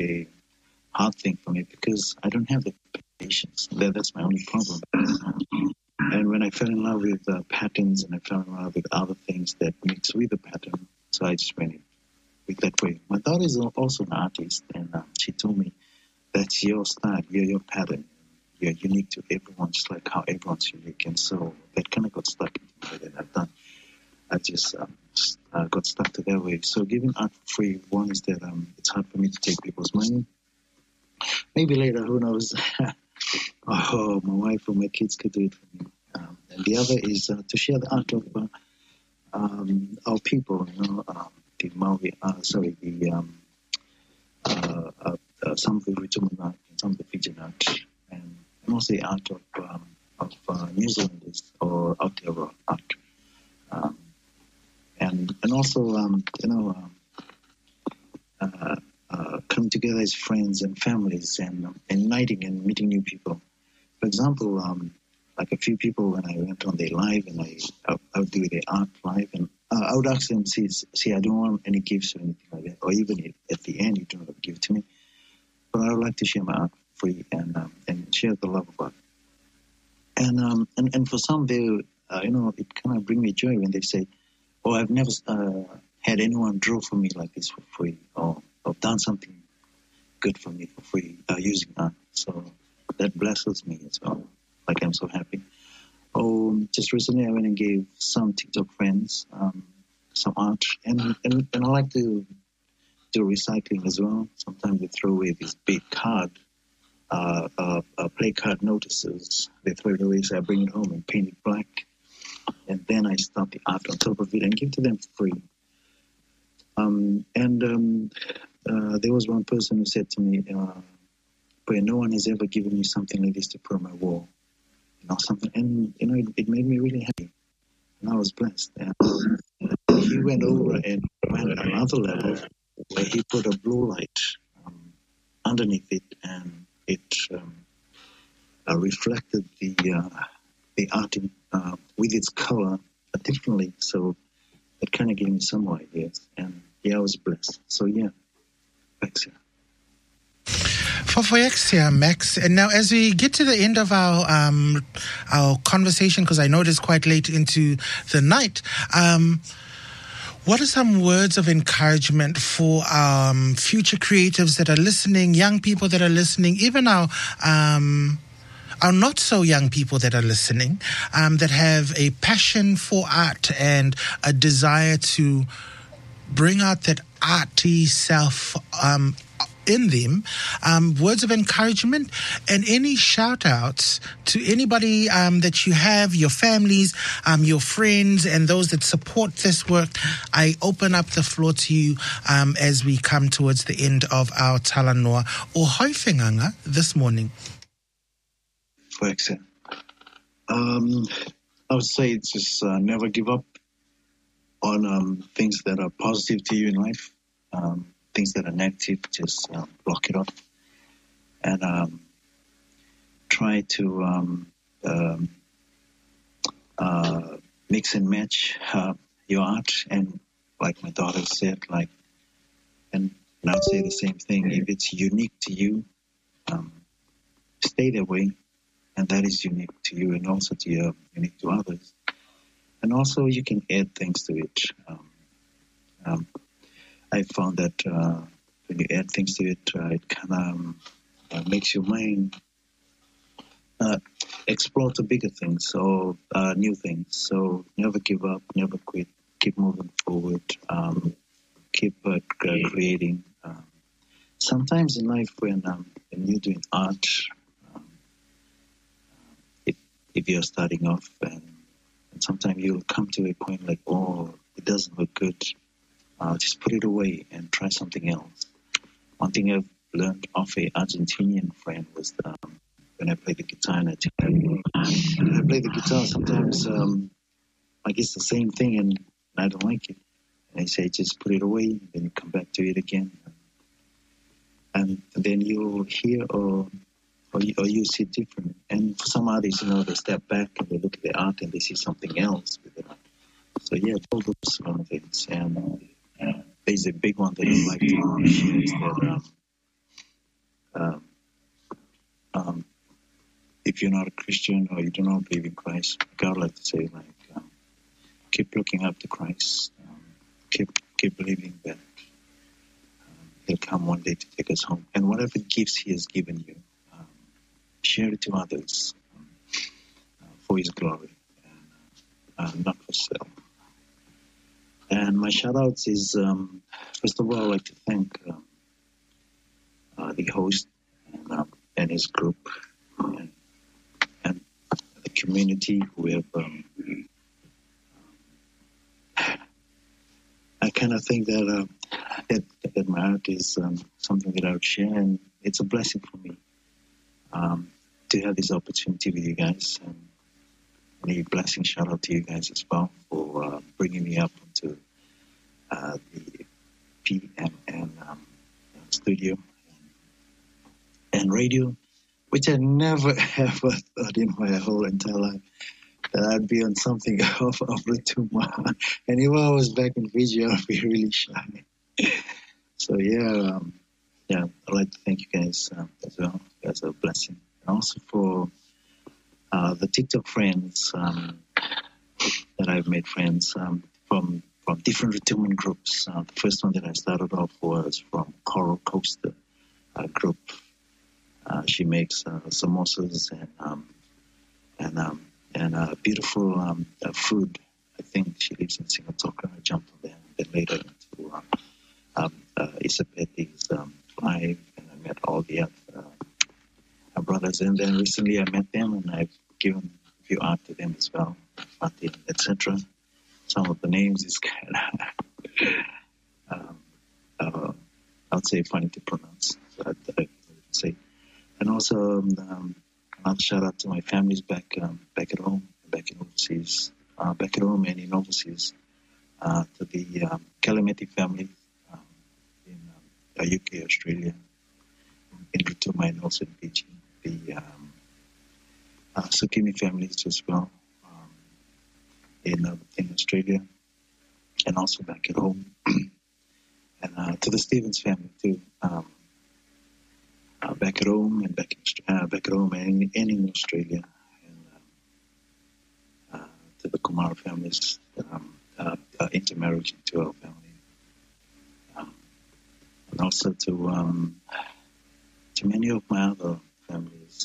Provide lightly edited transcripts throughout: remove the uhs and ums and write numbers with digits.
a hard thing for me because I don't have the patience. That's my only problem. And when I fell in love with patterns and I fell in love with other things that mix with the pattern, so I just went with that way. My daughter is also an artist, and she told me that's your style, your pattern. You're unique to everyone, just like how everyone's unique. And so that kind of got stuck into me that I've done. I just got stuck to that way. So giving art for free, one is that it's hard for me to take people's money. Maybe later, who knows? Oh, my wife or my kids could do it for me. And the other is to share the art of our people, the Maori, some of the Rituman art and some of the Fijian art, and also the art of New Zealanders or Aotearoa art. And also, coming together as friends and families and uniting and meeting new people. For example, like a few people when I went on their live and I would do their art live and I would ask them, see, I don't want any gifts or anything like that, or even at the end you don't have to give to me, but I would like to share my art free and share the love of art. And for some, they, it kind of bring me joy when they say, oh, I've never had anyone draw for me like this for free, or I've done something good for me for free using art. So that blesses me as well. Like I'm so happy. Oh, just recently I went and gave some TikTok friends some art, and I like to do recycling as well. Sometimes they throw away these big play card notices. They throw it away, so I bring it home and paint it black, and then I start the art on top of it and give to them for free. There was one person who said to me, "But no one has ever given me something like this to put on my wall." Something, and it made me really happy, and I was blessed. And he went over and went another level where he put a blue light underneath it, and it reflected the art with its color differently. So it kind of gave me some ideas, and I was blessed. So thanks. For Max. And now as we get to the end of our conversation, because I know it is quite late into the night, what are some words of encouragement for future creatives that are listening, young people that are listening, even our not so young people that are listening, that have a passion for art and a desire to bring out that arty self in them, words of encouragement and any shout outs to anybody that you have, your families, your friends, and those that support this work. I open up the floor to you as we come towards the end of our Talanoa or Hoifenganga this morning. Thanks. I would say just never give up on things that are positive to you in life. Things that are negative, just block it off, and try to mix and match your art. And like my daughter said, and I'd say the same thing. If it's unique to you, stay that way, and that is unique to you, and also unique to others. And also, you can add things to it. I found that when you add things to it, it kind of makes your mind explore to bigger things or new things. So never give up, never quit, keep moving forward, keep creating. Sometimes in life when you're doing art, if you're starting off, and sometimes you'll come to a point like, oh, it doesn't look good. Just put it away and try something else. One thing I've learned off an Argentinian friend was when I play the guitar, and when I play the guitar, sometimes I guess the same thing, and I don't like it. And I say, just put it away, and then you come back to it again, and then you'll hear or you see it different. And for some artists, they step back and they look at their art and they see something else with it. So all those kind of things. And there's a big one that I like to share is that if you're not a Christian or you do not believe in Christ, God would like to say, keep looking up to Christ. Keep believing that He'll come one day to take us home. And whatever gifts He has given you, share it to others for His glory, and not for self. And my shout-outs is, first of all, I'd like to thank the host and his group and the community who have... I kind of think that that my art is something that I would share, and it's a blessing for me to have this opportunity with you guys. And a blessing shout out to you guys as well for bringing me up into the PMN studio and radio, which I never ever thought in my whole entire life that I'd be on something of Rutuma. And if I was back in Fiji, I'd be really shy. So I'd like to thank you guys as well. You guys are a blessing. And also for the TikTok friends that I've made friends from different Rutuman groups. The first one that I started off was from Coral Coaster group. She makes samosas and beautiful food. I think she lives in Singapore. I jumped on there and then later into Isabetti's live, and I met all the other brothers. And then recently I met them and I've given a few art to them as well, Fatih, etc. Some of the names is kind of, I'd say, funny to pronounce. So I'd say. And also another shout out to my families back at home, back in overseas, back at home and in overseas, to the Calamity family in UK, Australia, in Rutuma and also in Fiji, the Sukimi families as well in Australia, and also back at home, and to the Stevens family too. Back at home and back at home and in Australia, and to the Kumar families that are intermarriage into our family, and also to many of my other families.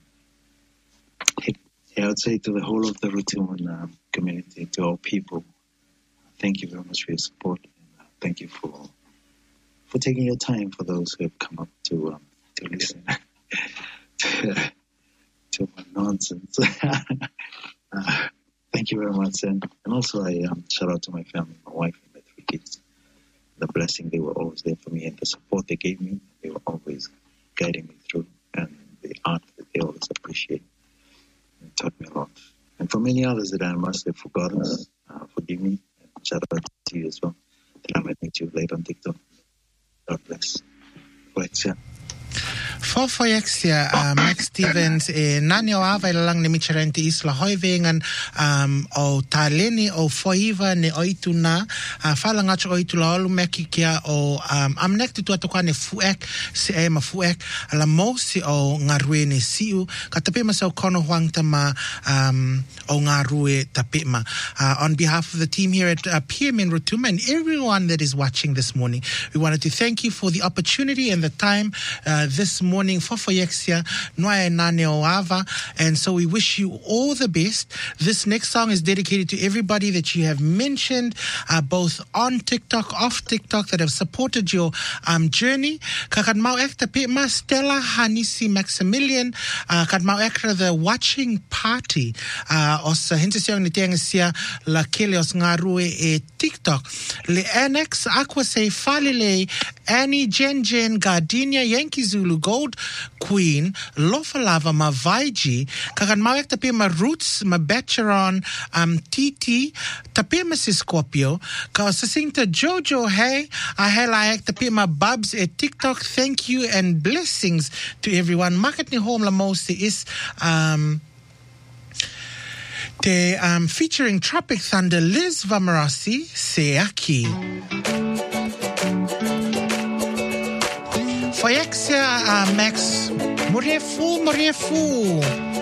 I would say to the whole of the Rutuman community, to all people, thank you very much for your support, and thank you for taking your time, for those who have come up to listen to my nonsense. Thank you very much, and also I shout out to my family, my wife and my 3 kids. The blessing, they were always there for me, and the support they gave me, they were always guiding me through, and the art that they always appreciate. It taught me a lot. And for many others that I must have forgotten, forgive me, and shout out to you as well, that I might meet you later on TikTok. God bless. Alexia. Fofoyexia, Max Stevens, nani o ava lang ni Micharenti Isla Hoivingan, o Taleni o Foiva ne oituna, falangacho oitula olu mekikia o amnekti tu atoka ne fuek, si ema fuek, la mosi o ngarue ne siu, katapima sa kono huangtama o ngarue tapima. On behalf of the team here at PMN Rutuma and everyone that is watching this morning, we wanted to thank you for the opportunity and the time this morning. Fofoyexia, Noa Nane Oava, and so we wish you all the best. This next song is dedicated to everybody that you have mentioned, both on TikTok, off TikTok, that have supported your journey. Kakadmau ekta pitma Stella Hanisi Maximilian, kadmau ekra the watching party, os hintesiang nitengasia la kele os ngarue e TikTok. Le annex aqua se falile Annie Jen Gardenia Yankee Zulu Gold Queen Lofalava Mavaiji kakan mawek tapi ma Roots ma Becheron TT tapi ma si Scorpio ka sasingta Jojo hey ahelaek tapi ma Bubs at TikTok. Thank you and blessings to everyone. Makat ni home la mosi is featuring Tropic Thunder Liz Vamarasi Seaki. Foyexia Max Morefu.